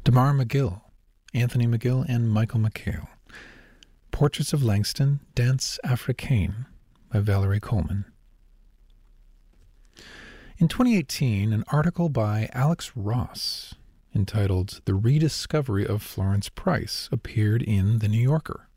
Damar McGill, Anthony McGill, and Michael McHale. Portraits of Langston, Danse Africaine by Valerie Coleman. In 2018, an article by Alex Ross entitled The Rediscovery of Florence Price appeared in The New Yorker.